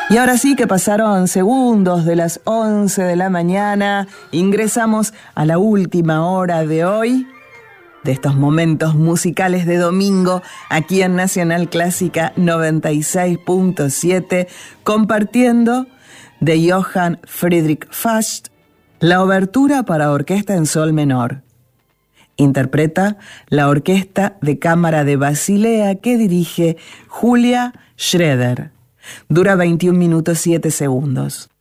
Y ahora sí que pasaron segundos de las 11 de la mañana, ingresamos a la última hora de hoy, de estos momentos musicales de domingo, aquí en Nacional Clásica 96.7, compartiendo de Johann Friedrich Fast, la obertura para orquesta en sol menor. Interpreta la Orquesta de Cámara de Basilea que dirige Julia Schroeder. Dura 21 minutos 7 segundos.